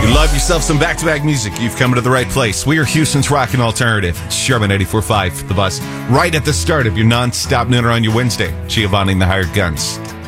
You love yourself some back-to-back music, you've come to the right place. We are Houston's Rockin' Alternative. It's Sherman 84.5, The Buzz. Right at the start of your non-stop nooner on your Wednesday. Giovanni and the Hired Guns.